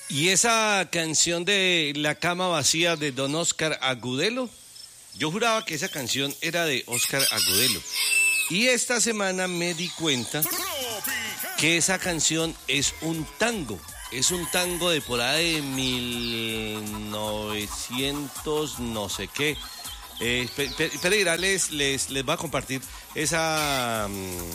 Y esa canción de La cama vacía de don Oscar Agudelo, yo juraba que esa canción era de Oscar Agudelo. Y esta semana me di cuenta que esa canción es un tango. Es un tango de por ahí de 1900 no sé qué. Pereira les va a compartir esa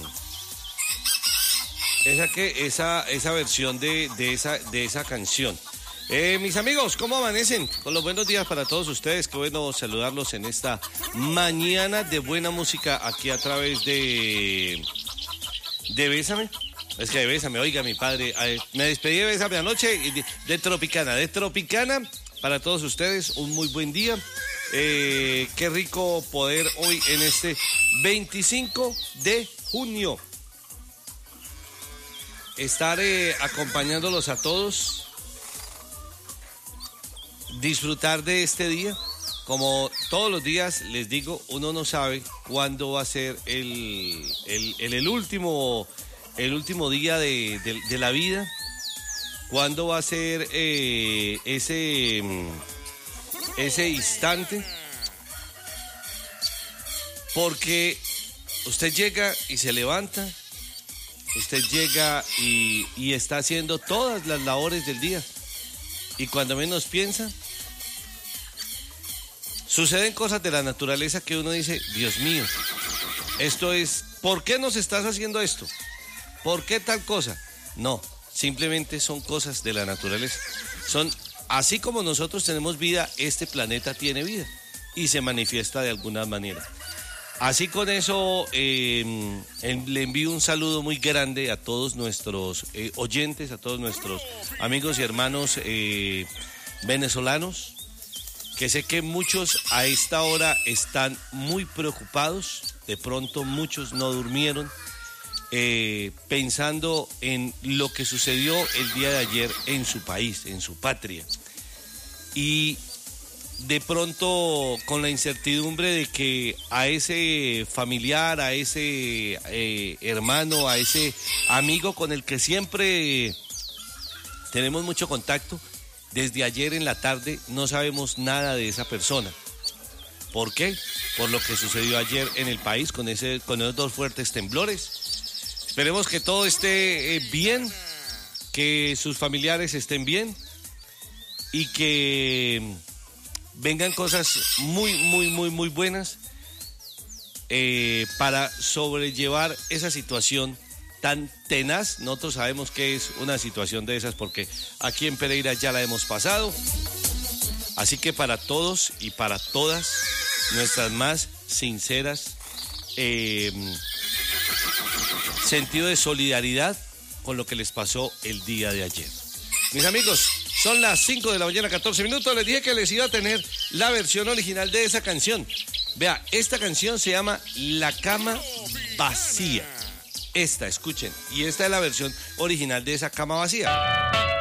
versión de esa canción. Mis amigos, ¿cómo amanecen? Con los buenos días para todos ustedes. Qué bueno saludarlos en esta mañana de buena música aquí a través de Bésame. Es que de Bésame, oiga, mi padre, me despedí de Bésame anoche de Tropicana, para todos ustedes, un muy buen día. Qué rico poder hoy en este 25 de junio estar acompañándolos a todos, disfrutar de este día. Como todos los días les digo, uno no sabe cuándo va a ser el último día de la vida, cuándo va a ser ese instante, porque usted llega y se levanta, usted llega y está haciendo todas las labores del día, y cuando menos piensa, suceden cosas de la naturaleza que uno dice, Dios mío, esto es, ¿por qué nos estás haciendo esto? ¿Por qué tal cosa? No, simplemente son cosas de la naturaleza. Son, así como nosotros tenemos vida, este planeta tiene vida y se manifiesta de alguna manera. Así con eso le envío un saludo muy grande a todos nuestros oyentes, a todos nuestros amigos y hermanos venezolanos, que sé que muchos a esta hora están muy preocupados, de pronto muchos no durmieron, pensando en lo que sucedió el día de ayer en su país, en su patria. Y de pronto con la incertidumbre de que a ese familiar, a ese hermano, a ese amigo con el que siempre tenemos mucho contacto, desde ayer en la tarde no sabemos nada de esa persona. ¿Por qué? Por lo que sucedió ayer en el país con esos dos fuertes temblores. Esperemos que todo esté bien, que sus familiares estén bien y que vengan cosas muy, muy, muy, muy buenas para sobrellevar esa situación tan tenaz. Nosotros sabemos que es una situación de esas porque aquí en Pereira ya la hemos pasado. Así que para todos y para todas, nuestras más sinceras sentido de solidaridad con lo que les pasó el día de ayer. Mis amigos, son las 5 de la mañana, 14 minutos. Les dije que les iba a tener la versión original de esa canción. Vea, esta canción se llama La cama vacía. Esta, escuchen, y esta es la versión original de esa cama vacía.